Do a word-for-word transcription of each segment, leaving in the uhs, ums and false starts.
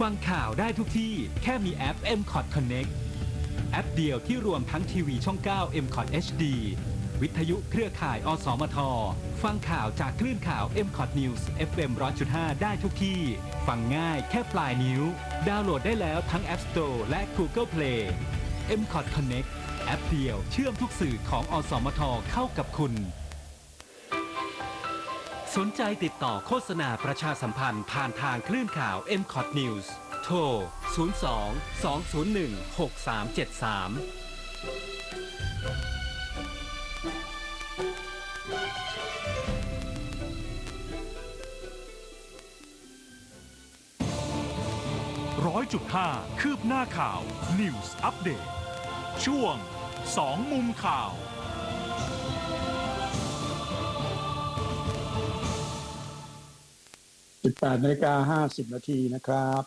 ฟังข่าวได้ทุกที่แค่มีแอป เอ็ม คอท Connect แอปเดียวที่รวมทั้งทีวีช่อง เก้า เอ็ม คอท เอช ดี วิทยุเครือข่าย อสมท ฟังข่าวจากคลื่นข่าว เอ็ม คอท News เอฟ เอ็ม หนึ่งร้อยจุดห้า ได้ทุกที่ ฟังง่ายแค่ปลายนิ้ว ดาวน์โหลดได้แล้วทั้ง App Store และ Google Play เอ็ม คอท Connect แอปเดียวเชื่อมทุกสื่อของ อสมท เข้ากับคุณสนใจติดต่อโฆษณาประชาสัมพันธ์ผ่านทางคลื่นข่าว เอ็ม คอท News โทร ศูนย์ สอง สอง ศูนย์ หนึ่ง หก สาม เจ็ด สามร้อยจุดห้าคืบหน้าข่าว News Update ช่วงสองมุมข่าวสิบแปดนาฬิกาห้าสิบนาทีนะครับ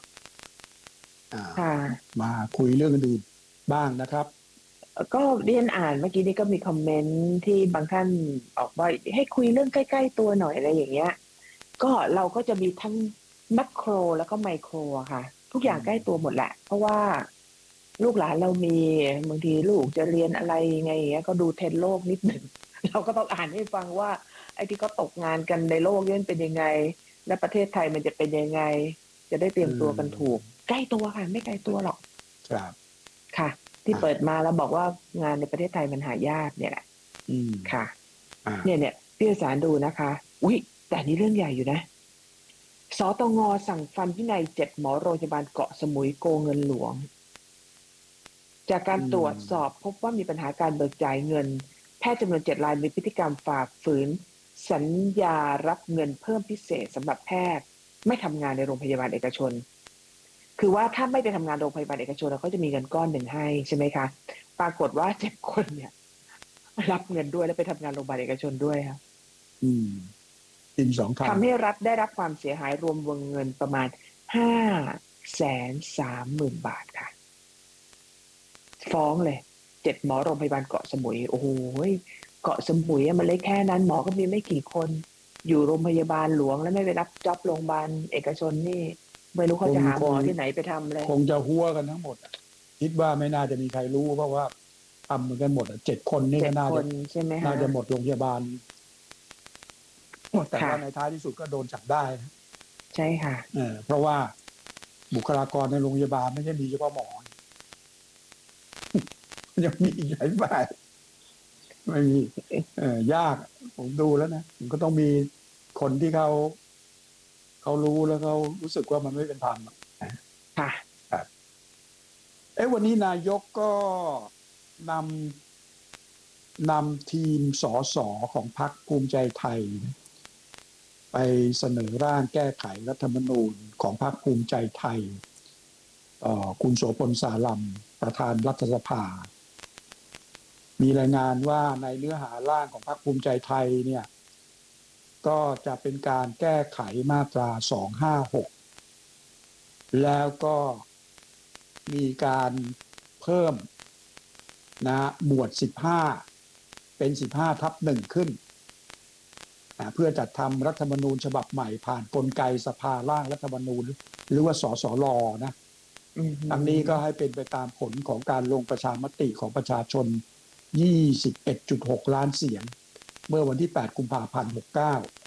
มาคุยเรื่องอื่นบ้างนะครับก็เรียนอ่านเมื่อกี้นี้ก็มีคอมเมนต์ที่บางท่านออกว่าให้คุยเรื่องใกล้ๆตัวหน่อยอะไรอย่างเงี้ยก็เราก็จะมีทั้งแมคโครแล้วก็ไมโครค่ะทุกอย่างใกล้ตัวหมดแหละเพราะว่าลูกหลานเรามีบางทีลูกจะเรียนอะไรไงอย่างเงี้ยก็ดูเทรนด์โลกนิดหนึ่งเราก็ต้องอ่านให้ฟังว่าไอ้ที่เขาตกงานกันในโลกนี้เป็นยังไงและประเทศไทยมันจะเป็นยังไงจะได้เตรียมตัวกันถูกใกล้ตัวค่ะไม่ไกลตัวหรอกครับค่ะที่เปิดมาแล้วบอกว่างานในประเทศไทยมันหายากเนี่ยแหละค่ะเนี่ยเนี่ยพี่สารดูนะคะอุ้ยแต่นี่เรื่องใหญ่อยู่นะสตง.สั่งฟันวินัยเจ็ดหมอโรงพยาบาลเกาะสมุยโกงเงินหลวงจากการตรวจสอบพบว่ามีปัญหาการเบิกจ่ายเงินแพทย์จำนวนเจ็ดรายมีพฤติกรรมฝ่าฝืนสัญญารับเงินเพิ่มพิเศษสำหรับแพทย์ไม่ทำงานในโรงพยาบาลเอกชนคือว่าถ้าไม่ไปทำงานโรงพยาบาลเอกชนเขาจะมีเงินก้อนหนึ่งให้ใช่ไหมคะปรากฏว่าเจ็ดคนเนี่ยรับเงินด้วยแล้วไปทำงานโรงพยาบาลเอกชนด้วยค่ะอืมอินสองทางทำให้รัฐได้รับความเสียหายรวมวงเงินประมาณห้าแสนสามหมื่นบาทค่ะฟ้องเลยเจ็ดหมอโรงพยาบาลเกาะสมุยโอ้โหเกาะสมุยมันเล็กแค่นั้นหมอก็มีไม่กี่คนอยู่โรงพยาบาลหลวงแล้วไม่ไปรับจ็อบโรงพยาบาลเอกชนนี่ไม่รู้เขาจะหาหมอที่ไหนไปทำเลยคงจะหัวกันทั้งหมดคิดว่าไม่น่าจะมีใครรู้เพราะว่าทำเหมือนกันหมดเจ็ดคนนี่ก็น่าจะน่าจะหมดโรงพยาบาลแต่ว่าในท้ายที่สุดก็โดนจับได้นะใช่ค่ะเออเพราะว่าบุคลากรในโรงพยาบาลไม่ใช่มีเฉพาะหมอยังมีอีกหลายฝ่ายไม่มีเออยากผมดูแล้วนะมันก็ต้องมีคนที่เขาเขารู้แล้วเขารู้สึกว่ามันไม่เป็นธรรมค่ะครับเอ้วันนี้นายกก็นำนำทีมสสของพรรคภูมิใจไทยไปเสนอร่างแก้ไขรัฐธรรมนูญของพรรคภูมิใจไทยต่อคุณโสพลสาลัมประธานรัฐสภามีรายงานว่าในเนื้อหาร่างของพรรคภูมิใจไทยเนี่ยก็จะเป็นการแก้ไขมาตราสองห้าหกแล้วก็มีการเพิ่มนะหมวดสิบห้าเป็นสิบห้าทับหนึ่งขึ้นนะเพื่อจัดทำรัฐธรรมนูญฉบับใหม่ผ่านกลไกสภาร่างรัฐธรรมนูญหรือว่าสสรนะอันนี้ก็ให้เป็นไปตามผลของการลงประชามติของประชาชน ยี่สิบเอ็ดจุดหก ล้านเสียงเมื่อวันที่แปดกุมภาพันธ์หกสิบเก้า